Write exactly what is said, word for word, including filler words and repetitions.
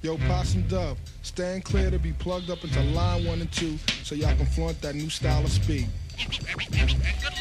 Yo, Possum Dub, stand clear to be plugged up into line one and two so y'all can flaunt that new style of speed. And good